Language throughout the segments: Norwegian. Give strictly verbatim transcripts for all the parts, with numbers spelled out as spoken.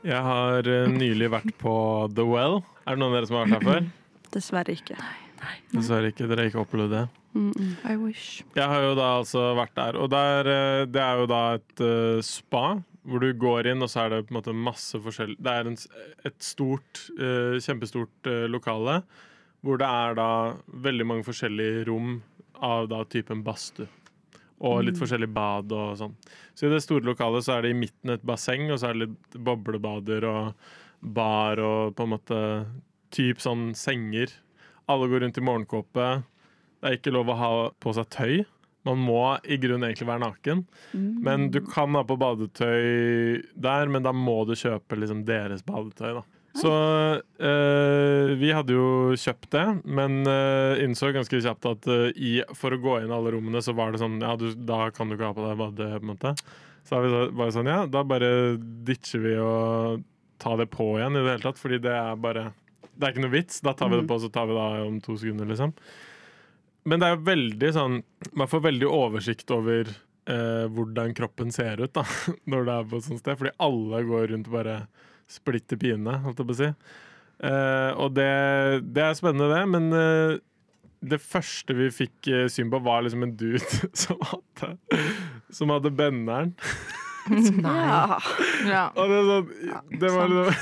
Jeg har uh, nylig vært på The Well. Er det noen av dere som har vært her før? Dessverre ikke. Nei, nei. Dessverre ikke, dere har ikke opplevd det. Mm -mm. I wish. Jeg har jo da altså vært der, og der, uh, det er jo da et uh, spa, hvor du går inn, og så er det på en måte masse forskjell. Det er en, et stort, uh, kjempestort uh, lokale, hvor det er da veldig mange forskjellige rom av da typen badstue. Og litt forskjellig bad og sånn. Så i det store lokalet så er det i midten et basseng, og så er det litt boblebader og bar og på en måte typ sånn senger. Alle går rundt i morgenkåpe. Det er ikke lov å ha på seg tøy. Man må i grunnen egentlig være naken. Mm. Men du kan ha på badetøy der, men da må du kjøpe liksom deres badetøy, da. Så øh, vi hadde jo kjøpt det, men øh, innså ganske kjapt at øh, i, for å gå inn i alle rommene så var det sånn, ja, du, da kan du ikke ha på deg badet, på en måte. Så vi så, var det sånn, ja, da bare ditcher vi å ta det på igjen i det hele tatt, fordi det er bare, det er ikke noe vits. Da tar vi det på, så tar vi det om to sekunder, liksom. Men det er jo veldig sånn, man får veldig oversikt over øh, hvordan kroppen ser ut, da, når det er på et sånt sted, fordi alle går rundt bare splitter pine, holdt jeg på å si. Uh, og det, det er spennende det, men uh, det første vi fikk uh, syn på var liksom en dude som hadde, som hadde benderen. Nei. Ja. Ja. Og det, er sånn, det var liksom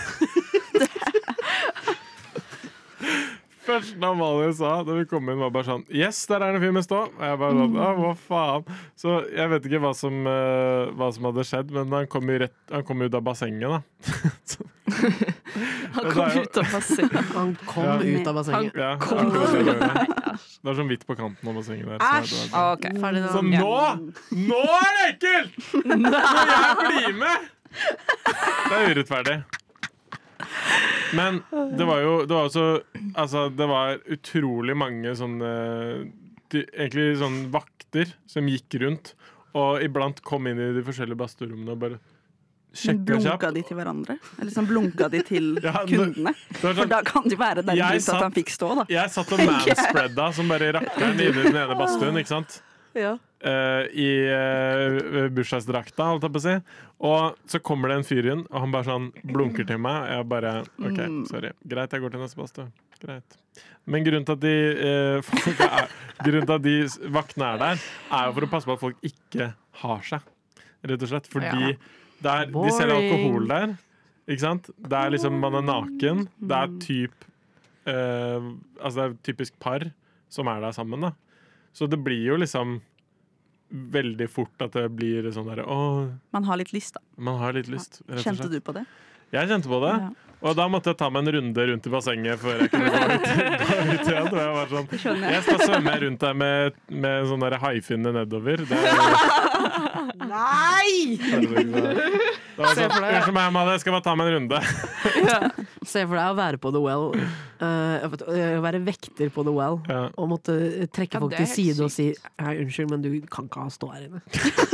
Først Amalie sa da vi kom inn, var bare sånn yes, der er en fyr med stå. Og jeg bare sånn, ah, hva faen. Så jeg vet ikke hva som, uh, hva som hadde skjedd, men han kom jo, rett, han kom ut av bassenget, da. Han kom ut av bassenget. Han kom Ja. ut av bassenget. Ja, Kom. akkurat det, det, det. det er sånn hvitt på kanten av bassenget der. Så det var- Ah, ok, ferdig Så nå. nå, nå er det ekkelt! Når jeg blir med! Det er urettferdig. Men det var jo det var også, altså, det var utrolig mange sånne de, egentlig sånn vakter som gikk rundt, og iblant kom inn i de forskjellige badstuerommene og bare Men sjekka kjapt. blunka de til hverandre? Eller sånn blunka de til Ja, kundene? Det var For sånn, da kan det være den Jeg grunnen til at han satt- fikk stå, da. jeg satt og manspreada som bare rakkeren inne i den ene badstuen, ikke sant? Ja. Uh, i uh, bursdagsdrakta, holdt jeg på å si. Og så kommer det en fyr inn, og han bare sånn blunker til meg. Jeg bare OK, Mm. sorry. Greit, jeg går til neste badstue. Greit. Men grunnen til at de uh, folk er, grunnen til at de s- vaktene er der, er jo for å passe på at folk ikke har seg. Rett og slett. Fordi der, de selger alkohol der. Ikke sant? Det er liksom, man er naken. Det er typ uh, Altså det er typisk par som er der sammen, da. Så det blir jo liksom veldig fort at det blir sånn der åh, Man har litt lyst, da. man har litt lyst, rett og Kjente slett. du på det? Jeg kjente på det, Ja. og da måtte jeg ta meg en runde rundt i bassenget før jeg kunne gå ut, gå ut igjen. Og jeg var sånn, Skjønner jeg. jeg skal svømme rundt der med, med sånn der haifinne nedover. Det er, Nei! det var sånn, unnskyld meg, Amalie, jeg skal bare ta meg en runde. Se for deg å være på The Well, uh, å være vekter på The Well, Ja. og måtte trekke Ja, folk det er til helt side og si sykt. «Hei, unnskyld, men du kan ikke ha stå her inne».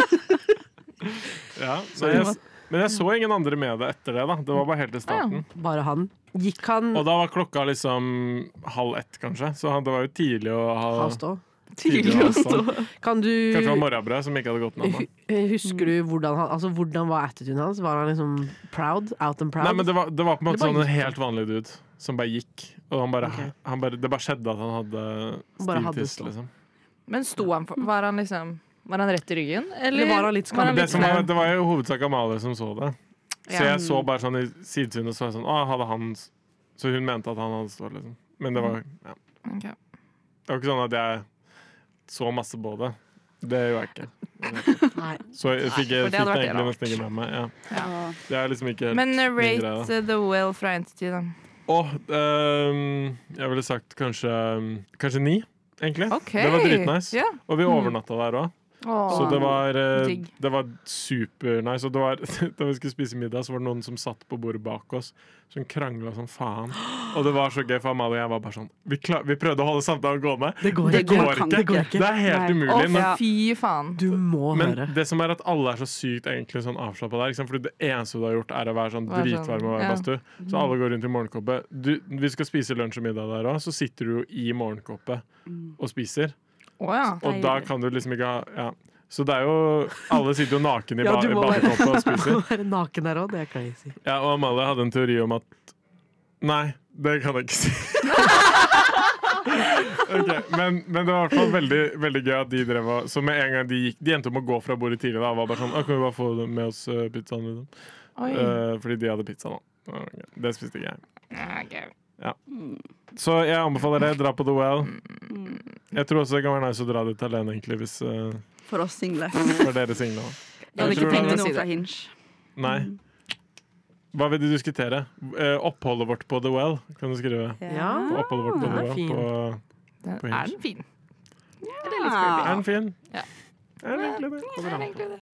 Ja, men, jeg, men jeg så ingen andre med det etter det, da. Det var bare helt i starten. Bare han. Gikk han Og da var klokka liksom halv ett, kanskje. Så han- det var jo tidlig å ha, ha stå? tidlig å ha stå. Kan du Kanskje det var morgenbrød som ikke hadde gått ned. hu- Husker du hvordan han Altså, hvordan var attituden hans? Var han liksom proud? Out and proud? Nei, men det var, det var på en måte Det bare sånn en gikk. helt vanlig dude som bare gikk. Og han bare, Ok. han bare, det bare skjedde at han hadde Bare stiv hadde tiss, stå. liksom. Men sto han for, var han liksom Var han rett i ryggen? Eller Eller var han litt var han Det, litt som var, flau? det var jo hovedsak Amalie som så det. Så Ja. jeg så bare sånn i sidesynet, så var jeg sånn, å, hadde han s- Så hun mente at han hadde stått, liksom. Men det var, ja. Ok. Det var ikke sånn at jeg så masse på det. Det gjorde jeg ikke. Nei. Så jeg fikk, jeg for det fikk hadde det vært egentlig rart. nesten ikke med meg. Ja. Ja. Det er liksom ikke helt Men uh, min greie, rate da. uh, The Well fra en til ti, da. Åh, ehm, jeg ville sagt kanskje Kanskje ni, egentlig. OK. Det var dritnice. Ja. Og vi overnatta der òg. Åh. Så det var, eh, Digg. det var supernice. Og det var, da vi skulle spise middag, så var det noen som satt på bordet bak oss, som krangla som faen. Og det var så gøy, for Amalie og jeg var bare sånn Vi, klar, vi prøvde å holde samtalen gående. Det går Det ikke. går kan ikke. ikke. Det er helt Nei. umulig. Å, Men, Ja. fy faen. Du må men høre. det som er at alle er så sykt egentlig sånn avslappa der. Ikke sant? Fordi det eneste du har gjort, er å være sånn Være sånn, dritvarm og være ja. badstue. Så alle går rundt i morgenkåpe. Du, vi skal spise lunsj og middag der òg, så sitter du jo i morgenkåpe og spiser. Å ja. Og da Deilig. kan du liksom ikke ha ja. Så det er jo Alle sitter jo naken i Ja, ba du må være- badekåpa og spiser. Å være naken der òg, det er crazy. Ja, og Amalie hadde en teori om at Nei, det kan jeg ikke si. Okay, men, men det var i hvert fall veldig, veldig gøy at de drev og Så med en gang de gikk De endte opp med å gå fra bordet tidlig. Da var bare sånn, «Å, kan vi bare få med oss uh, pizzaen? Liksom. Uh, fordi de hadde pizza nå. Okay. Det spiste ikke jeg. Ja. Så jeg anbefaler det. Dra på The Well. Jeg tror også det kan være nice å dra dit alene, egentlig, hvis uh, For oss single. for dere single. Jeg hadde Jeg ikke tror tenkt det- noe fra Hinge. Nei. Hva vil du diskutere? Uh, oppholdet vårt på The Well, kan du skrive. Ja. Oppholdet vårt på den The er Well. fin. På, Den, På er Hinge. den fin? Ja. er den fin? Ja. Er den egentlig det? Er den egentlig det?